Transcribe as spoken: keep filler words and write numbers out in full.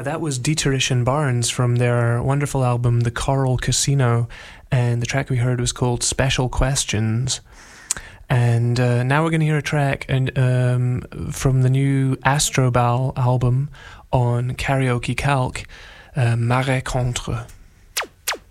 That was Dieterich and Barnes from their wonderful album The Coral Casino, and the track we heard was called Special Questions. And uh, now we're going to hear a track and, um, from the new Astrobal album on Karaoke Calc, uh, Marais Contre.